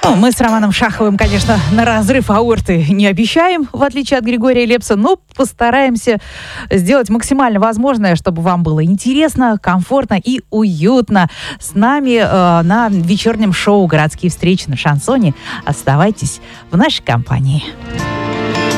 Ну, мы с Романом Шаховым, конечно, на разрыв аорты не обещаем, в отличие от Григория Лепса, но постараемся сделать максимально возможное, чтобы вам было интересно, комфортно и уютно. С нами на вечернем шоу «Городские встречи» на Шансоне. Оставайтесь в нашей компании.